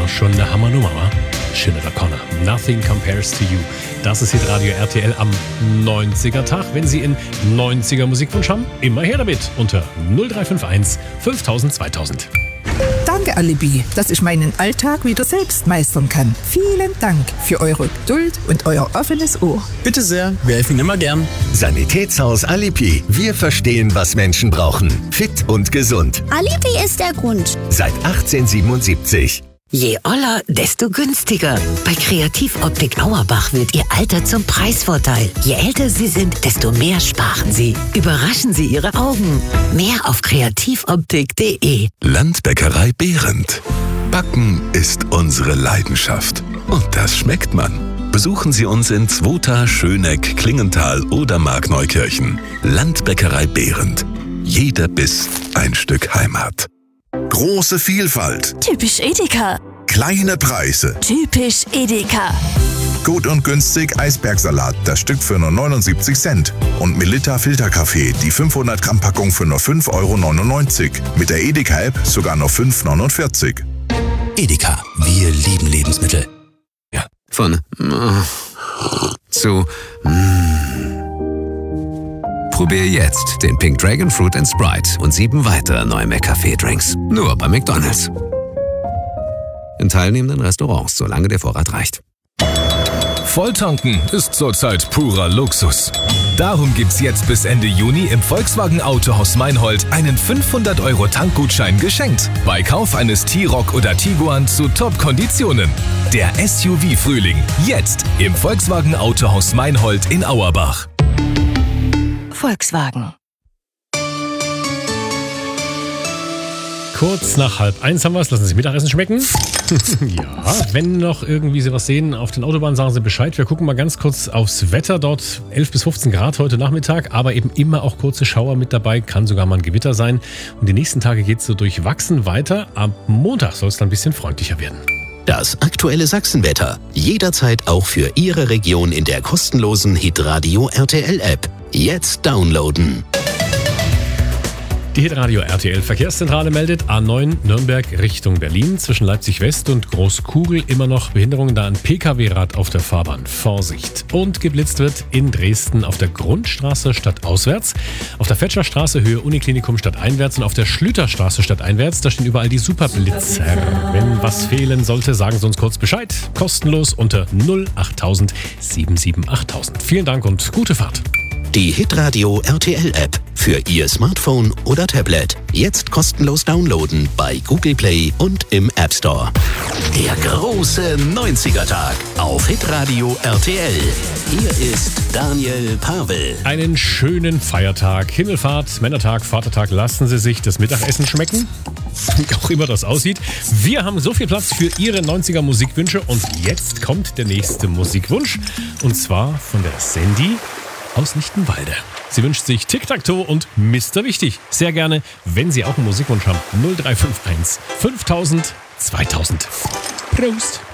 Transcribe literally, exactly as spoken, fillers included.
schon eine Hammernummer, wa? Sinead O'Connor, Nothing Compares to You. Das ist Hitradio R T L am neunziger-Tag. Wenn Sie einen neunziger Musikwunsch haben, immer her damit unter null drei fünf eins fünftausend zweitausend. Danke, Alibi, dass ich meinen Alltag wieder selbst meistern kann. Vielen Dank für eure Geduld und euer offenes Ohr. Bitte sehr, wir helfen Ihnen immer gern. Sanitätshaus Alibi. Wir verstehen, was Menschen brauchen. Fit und gesund. Alibi ist der Grund. Seit achtzehnhundertsiebenundsiebzig. Je oller, desto günstiger. Bei Kreativoptik Auerbach wird Ihr Alter zum Preisvorteil. Je älter Sie sind, desto mehr sparen Sie. Überraschen Sie Ihre Augen. Mehr auf kreativoptik punkt de. Landbäckerei Behrendt. Backen ist unsere Leidenschaft. Und das schmeckt man. Besuchen Sie uns in Zwota, Schöneck, Klingenthal oder Markneukirchen. Landbäckerei Behrendt. Jeder Biss ein Stück Heimat. Große Vielfalt. Typisch Edeka. Kleine Preise. Typisch Edeka. Gut und günstig Eisbergsalat, das Stück für nur neunundsiebzig Cent. Und Melitta Filterkaffee, die fünfhundert Gramm Packung für nur fünf Euro neunundneunzig. Mit der Edeka-App sogar nur fünf Euro neunundvierzig. Edeka, wir lieben Lebensmittel. Ja. Von äh, zu mm. Probier jetzt den Pink Dragon Fruit and Sprite und sieben weitere neue McCafé-Drinks. Nur bei McDonald's. In teilnehmenden Restaurants, solange der Vorrat reicht. Volltanken ist zurzeit purer Luxus. Darum gibt's jetzt bis Ende Juni im Volkswagen Autohaus Meinhold einen fünfhundert Euro Tankgutschein geschenkt. Bei Kauf eines T-Roc oder Tiguan zu Top-Konditionen. Der S U V-Frühling. Jetzt im Volkswagen Autohaus Meinhold in Auerbach. Volkswagen. Kurz nach halb eins haben wir es. Lassen Sie Mittagessen schmecken. Ja, wenn noch irgendwie Sie was sehen auf den Autobahnen, sagen Sie Bescheid. Wir gucken mal ganz kurz aufs Wetter. Dort elf bis fünfzehn Grad heute Nachmittag, aber eben immer auch kurze Schauer mit dabei. Kann sogar mal ein Gewitter sein. Und die nächsten Tage geht es so durchwachsen weiter. Am Montag soll es dann ein bisschen freundlicher werden. Das aktuelle Sachsenwetter. Jederzeit auch für Ihre Region in der kostenlosen Hitradio R T L-App. Jetzt downloaden. Die Hitradio R T L Verkehrszentrale meldet A neun Nürnberg Richtung Berlin. Zwischen Leipzig West und Großkugel immer noch Behinderungen, da ein P K W-Rad auf der Fahrbahn. Vorsicht. Und geblitzt wird in Dresden auf der Grundstraße stadtauswärts, auf der Fetscherstraße Höhe Uniklinikum stadteinwärts und auf der Schlüterstraße stadteinwärts. Da stehen überall die Superblitzer. Wenn was fehlen sollte, sagen Sie uns kurz Bescheid. Kostenlos unter null achttausend sieben sieben achttausend. Vielen Dank und gute Fahrt. Die Hitradio R T L-App für Ihr Smartphone oder Tablet. Jetzt kostenlos downloaden bei Google Play und im App Store. Der große neunziger-Tag auf Hitradio R T L. Hier ist Daniel Pavel. Einen schönen Feiertag, Himmelfahrt, Männertag, Vatertag. Lassen Sie sich das Mittagessen schmecken. Wie auch immer das aussieht. Wir haben so viel Platz für Ihre neunziger Musikwünsche und jetzt kommt der nächste Musikwunsch. Und zwar von der Sandy aus Lichtenwalde. Sie wünscht sich Tic-Tac-Toe und Mister Wichtig. Sehr gerne, wenn Sie auch einen Musikwunsch haben. null drei fünf eins fünftausend zweitausend. Prost!